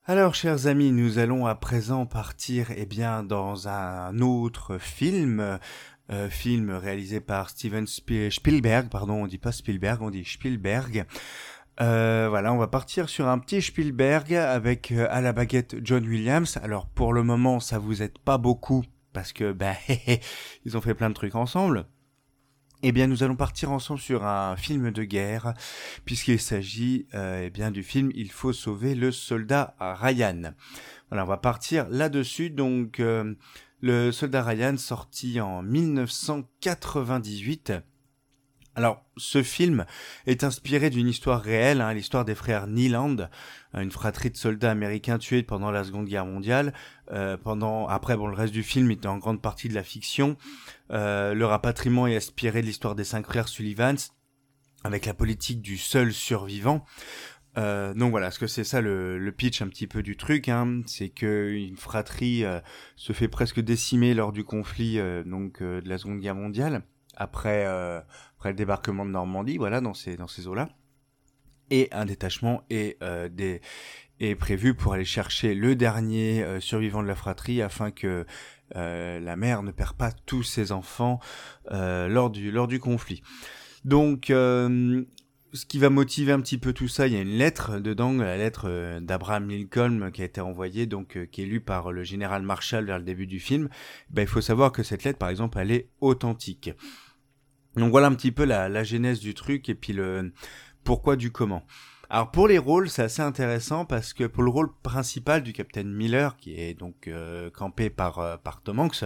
Alors, chers amis, nous allons à présent partir dans un autre film, film réalisé par Steven Spielberg, pardon, on dit pas Spielberg, on dit Spielberg. Voilà, on va partir sur un petit Spielberg avec à la baguette John Williams. Alors, pour le moment, ça vous aide pas beaucoup parce que, ils ont fait plein de trucs ensemble. Eh bien, nous allons partir ensemble sur un film de guerre, puisqu'il s'agit du film Il faut sauver le soldat Ryan. Voilà, on va partir là-dessus. Donc, le soldat Ryan, sorti en 1998. Alors, ce film est inspiré d'une histoire réelle, l'histoire des frères Neeland, une fratrie de soldats américains tués pendant la Seconde Guerre mondiale. Le reste du film était en grande partie de la fiction. Le rapatriement est inspiré de l'histoire des 5 frères Sullivan, avec la politique du seul survivant. Donc voilà, ce que c'est ça le pitch un petit peu du truc, c'est que une fratrie se fait presque décimer lors du conflit de la Seconde Guerre mondiale. Après le débarquement de Normandie, voilà, dans ces eaux-là. Et un détachement est prévu pour aller chercher le dernier survivant de la fratrie afin que la mère ne perd pas tous ses enfants lors du conflit. Donc, ce qui va motiver un petit peu tout ça, il y a une lettre dedans, la lettre d'Abraham Lincoln qui a été envoyée, qui est lue par le général Marshall vers le début du film. Il faut savoir que cette lettre, par exemple, elle est authentique. Donc voilà un petit peu la genèse du truc et puis le pourquoi du comment. Alors pour les rôles, c'est assez intéressant parce que pour le rôle principal du Captain Miller, qui est donc campé par Tom Hanks,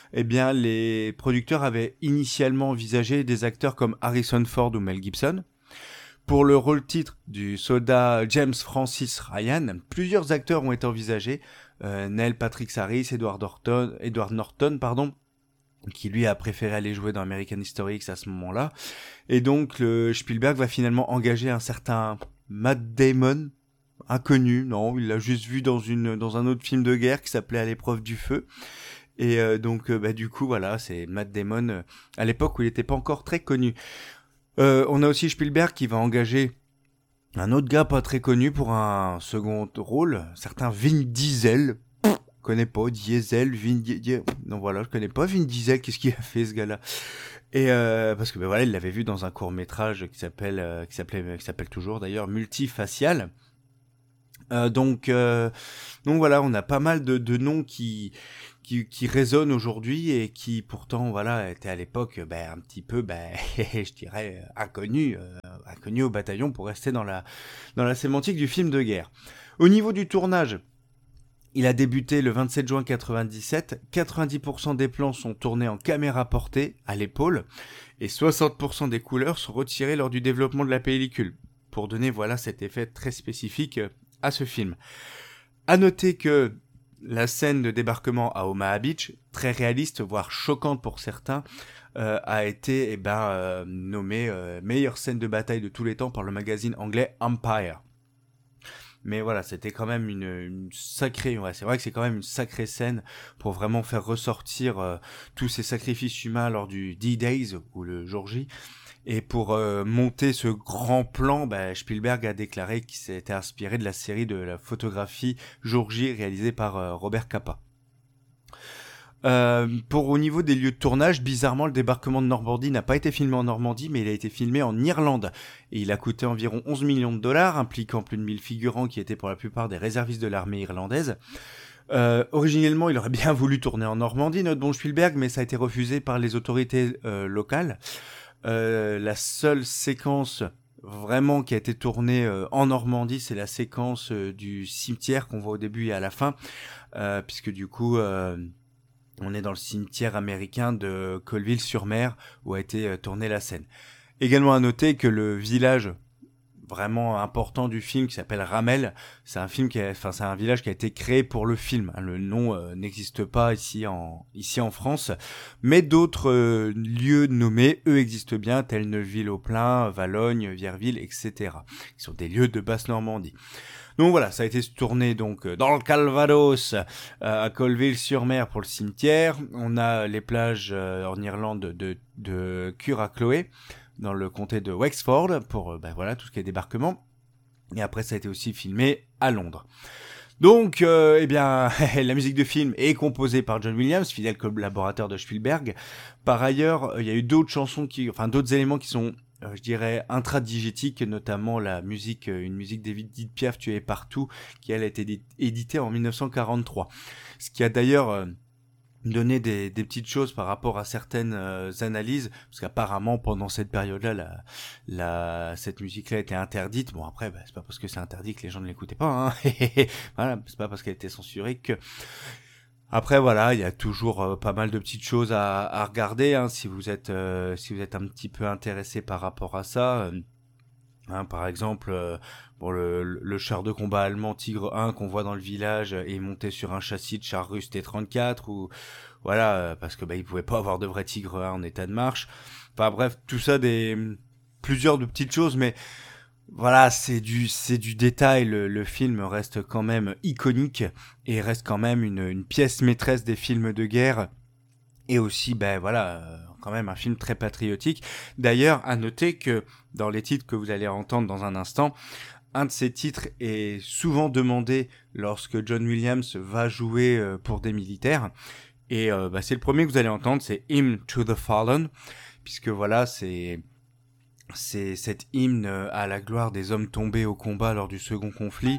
les producteurs avaient initialement envisagé des acteurs comme Harrison Ford ou Mel Gibson. Pour le rôle titre du soldat James Francis Ryan, plusieurs acteurs ont été envisagés, Neil Patrick Harris, Edward Norton, qui lui a préféré aller jouer dans American History X à ce moment-là. Et donc le Spielberg va finalement engager un certain Matt Damon, inconnu, non, il l'a juste vu dans un autre film de guerre qui s'appelait À l'épreuve du feu. Et du coup voilà, c'est Matt Damon à l'époque où il n'était pas encore très connu. On a aussi Spielberg qui va engager un autre gars pas très connu pour un second rôle, certain Vin Diesel. Je connais pas non voilà, je connais pas Vin Diesel, qu'est-ce qu'il a fait ce gars-là. Et parce que il l'avait vu dans un court-métrage qui s'appelle toujours d'ailleurs Multifacial. Donc voilà, on a pas mal de noms qui résonnent aujourd'hui et qui pourtant étaient à l'époque un petit peu je dirais inconnus au bataillon pour rester dans la sémantique du film de guerre. Au niveau du tournage, il a débuté le 27 juin 97, 90% des plans sont tournés en caméra portée, à l'épaule, et 60% des couleurs sont retirées lors du développement de la pellicule, pour donner cet effet très spécifique à ce film. À noter que la scène de débarquement à Omaha Beach, très réaliste, voire choquante pour certains, a été nommée meilleure scène de bataille de tous les temps par le magazine anglais Empire. Mais voilà, c'était quand même une sacrée... Ouais, c'est vrai que c'est quand même une sacrée scène pour vraiment faire ressortir tous ces sacrifices humains lors du D-Days, ou le jour J. Et pour monter ce grand plan, Spielberg a déclaré qu'il s'était inspiré de la série de la photographie Jour J réalisée par Robert Capa. Au niveau des lieux de tournage, bizarrement, le débarquement de Normandie n'a pas été filmé en Normandie, mais il a été filmé en Irlande. Et il a coûté environ 11 millions de dollars, impliquant plus de 1000 figurants qui étaient pour la plupart des réservistes de l'armée irlandaise. Originellement, il aurait bien voulu tourner en Normandie, notre bon Spielberg, mais ça a été refusé par les autorités locales. La seule séquence vraiment qui a été tournée en Normandie, c'est la séquence du cimetière qu'on voit au début et à la fin, puisque du coup... on est dans le cimetière américain de Colville-sur-Mer où a été tournée la scène. Également à noter que le village vraiment important du film qui s'appelle Ramel, c'est un village qui a été créé pour le film. Le nom n'existe pas ici en France, mais d'autres lieux nommés, eux, existent bien, tels Neuville-au-Plain, Valognes, Vierville, etc. Qui sont des lieux de Basse-Normandie. Donc voilà, ça a été tourné dans le Calvados, à Colville-sur-Mer pour le cimetière. On a les plages en Irlande de Currachloe, dans le comté de Wexford, pour tout ce qui est débarquement. Et après, ça a été aussi filmé à Londres. Donc, eh bien, la musique de film est composée par John Williams, fidèle collaborateur de Spielberg. Par ailleurs, il y a eu d'autres d'autres éléments qui sont, je dirais, intradigétiques, notamment la musique, une musique d'Edith Piaf, Tu es partout, qui elle a été éditée en 1943. Ce qui a d'ailleurs donné des petites choses par rapport à certaines analyses, parce qu'apparemment pendant cette période-là, cette musique-là était interdite. Bon après, c'est pas parce que c'est interdit que les gens ne l'écoutaient pas, hein. Voilà, c'est pas parce qu'elle était censurée que. Après voilà, il y a toujours pas mal de petites choses à regarder, hein, si vous êtes un petit peu intéressé par rapport à ça. Hein, par exemple, le char de combat allemand Tigre 1 qu'on voit dans le village est monté sur un châssis de char russe T-34 ou voilà, parce que il pouvait pas avoir de vrai Tigre 1 en état de marche. Enfin bref, tout ça plusieurs de petites choses, mais voilà, c'est du détail. Le film reste quand même iconique et reste quand même une pièce maîtresse des films de guerre. Et aussi, quand même un film très patriotique. D'ailleurs, à noter que dans les titres que vous allez entendre dans un instant, un de ces titres est souvent demandé lorsque John Williams va jouer pour des militaires. Et c'est le premier que vous allez entendre, c'est Hymn to the Fallen, puisque voilà, c'est cet hymne à la gloire des hommes tombés au combat lors du second conflit,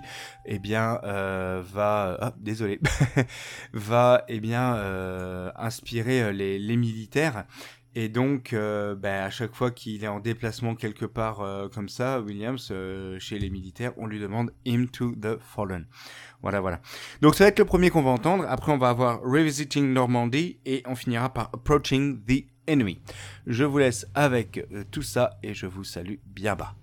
va inspirer les militaires. Et donc, à chaque fois qu'il est en déplacement quelque part comme ça, Williams, chez les militaires, on lui demande Hymn to the Fallen. Voilà. Donc ça va être le premier qu'on va entendre. Après, on va avoir Revisiting Normandy et on finira par Approaching the Enemy. Je vous laisse avec tout ça et je vous salue bien bas.